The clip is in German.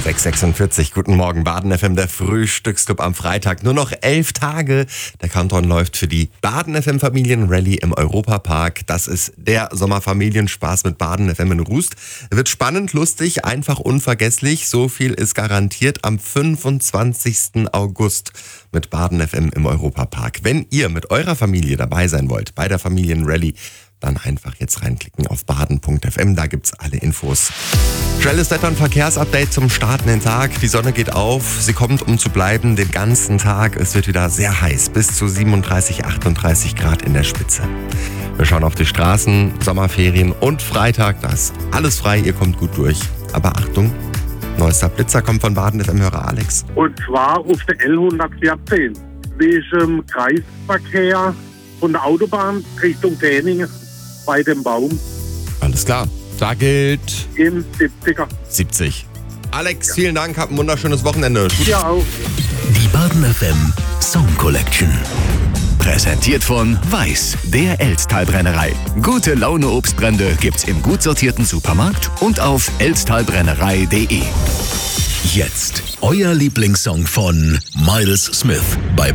6:46, guten Morgen, Baden FM, der Frühstücksclub am Freitag. Nur noch 11 Tage. Der Countdown läuft für die Baden FM Familienrallye im Europapark. Das ist der Sommerfamilienspaß mit Baden FM in Rust. Wird spannend, lustig, einfach unvergesslich. So viel ist garantiert am 25. August mit Baden FM im Europapark. Wenn ihr mit eurer Familie dabei sein wollt bei der Familienrallye, dann einfach jetzt reinklicken auf baden.fm, da gibt's alle Infos. Schnelles Wetter- und Verkehrsupdate zum startenden Tag. Die Sonne geht auf, sie kommt, um zu bleiben, den ganzen Tag. Es wird wieder sehr heiß, bis zu 37, 38 Grad in der Spitze. Wir schauen auf die Straßen, Sommerferien und Freitag, da ist alles frei, ihr kommt gut durch. Aber Achtung, neuester Blitzer kommt von Baden FM-Hörer Alex. Und zwar auf der L114, wegen Kreisverkehr von der Autobahn Richtung Däningen bei dem Baum. Alles klar, da gilt Im 70er. 70. Alex, vielen Dank, habt ein wunderschönes Wochenende. Ja auch. Die Baden FM Song Collection. Präsentiert von Weiß, der Elztal-Brennerei. Gute Laune Obstbrände gibt's im gut sortierten Supermarkt und auf elztalbrennerei.de. Jetzt euer Lieblingssong von Miles Smith bei